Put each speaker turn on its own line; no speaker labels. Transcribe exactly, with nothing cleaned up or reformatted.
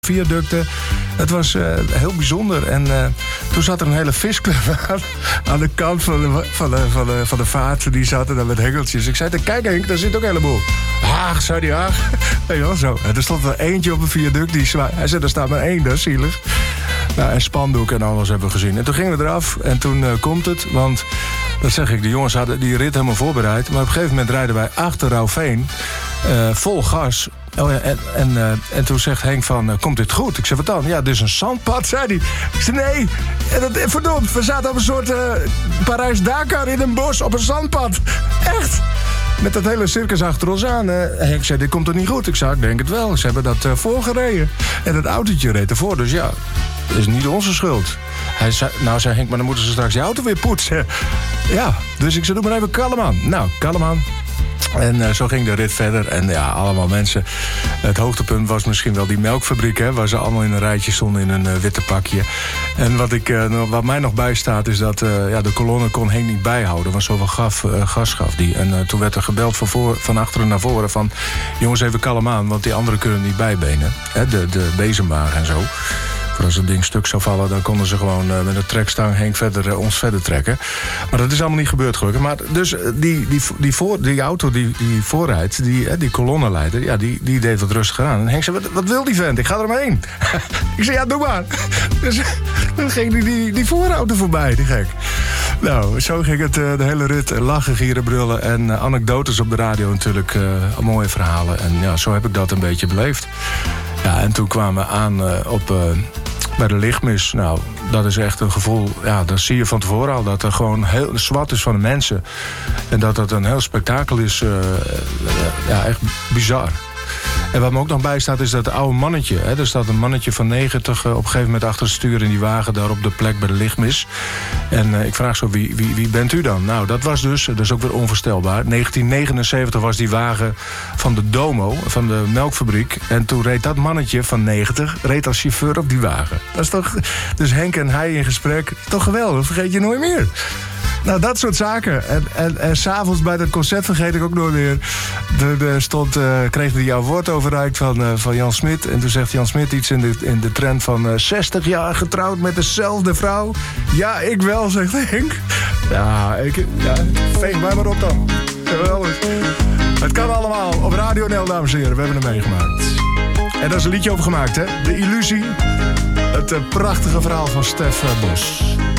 viaducten. Het was uh, heel bijzonder. En uh, toen zat er een hele visclub aan, aan de kant van de, van, de, van, de, van de vaart. Die zaten daar met hengeltjes. Ik zei, kijk Henk, daar zit ook een heleboel. Haag, zei die Haag. Weet je wel, zo. En er stond er eentje op een viaduct. Die zwaai. Hij zei, er staat maar één, dat is zielig. Nou, en spandoek en alles hebben we gezien. En toen gingen we eraf en toen uh, komt het. Want, dat zeg ik, de jongens hadden die rit helemaal voorbereid. Maar op een gegeven moment rijden wij achter Rauwveen. Uh, vol gas. Oh ja, en, en, uh, en toen zegt Henk van, uh, komt dit goed? Ik zeg, wat dan? Ja, dit is een zandpad, zei hij. Ik zei, nee, en dat, verdomd, we zaten op een soort uh, Parijs-Dakar in een bos op een zandpad. Echt. Met dat hele circus achter ons aan. Uh, Henk zei, dit komt toch niet goed? Ik zei, ik denk het wel. Ze hebben dat uh, voorgereden. En dat autootje reed ervoor, dus ja, dat is niet onze schuld. Hij zei, nou, zei Henk, maar dan moeten ze straks die auto weer poetsen. Ja, dus ik zei, doe maar even kalm aan. Nou, kalm aan. En uh, zo ging de rit verder. En ja, allemaal mensen. Het hoogtepunt was misschien wel die melkfabriek, hè, waar ze allemaal in een rijtje stonden in een uh, witte pakje. En wat, ik, uh, wat mij nog bijstaat is dat uh, ja, de kolonne kon Henk niet bijhouden. Want zoveel gaf, uh, gas gaf die. En uh, toen werd er gebeld van, voor, van achteren naar voren van, jongens, even kalm aan, want die anderen kunnen niet bijbenen. Hè, de, de bezemwagen en zo. Voor als het ding stuk zou vallen, dan konden ze gewoon uh, met een trekstang Henk verder, uh, ons verder trekken. Maar dat is allemaal niet gebeurd, gelukkig. Maar dus uh, die, die, die, voor, die auto die, die voorrijdt, die, uh, die kolonnenleider, ja, die, die deed wat rustiger aan. En Henk zei, wat, wat wil die vent? Ik ga er maar heen. Ik zei, ja, doe maar. Dus dan ging die, die, die voorauto voorbij, die gek. Nou, zo ging het uh, de hele rit. Lachen, gieren, brullen en uh, anekdotes op de radio natuurlijk. Uh, mooie verhalen. En ja, zo heb ik dat een beetje beleefd. Ja, en toen kwamen we aan uh, op... Uh, bij de lichtmis, nou, dat is echt een gevoel, ja, dat zie je van tevoren al, dat er gewoon heel zwart is van de mensen. En dat dat een heel spektakel is, uh, ja, echt bizar. En wat me ook nog bij staat is dat oude mannetje, hè, er staat een mannetje van negentig uh, op een gegeven moment achter het stuur in die wagen daar op de plek bij de lichtmis. En uh, ik vraag zo, wie, wie, wie bent u dan? Nou, dat was dus, dat is ook weer onvoorstelbaar, negentien negenenzeventig was die wagen van de Domo, van de melkfabriek. En toen reed dat mannetje van negentig, reed als chauffeur op die wagen. Dat is toch, dus Henk en hij in gesprek, toch geweldig, dat vergeet je nooit meer. Nou, dat soort zaken. En, en, en s'avonds bij dat concert vergeet ik ook nooit meer. Er stond, uh, kregen we jouw woord overreikt van, uh, van Jan Smit. En toen zegt Jan Smit iets in de, in de trend van uh, zestig jaar getrouwd met dezelfde vrouw. Ja, ik wel, zegt Henk. Ja, ik, ja veeg mij maar op dan. Geweldig. Het kan allemaal op Radio N L, dames en heren. We hebben hem meegemaakt. En daar is een liedje over gemaakt, hè. De Illusie. Het uh, prachtige verhaal van Stef uh, Bos.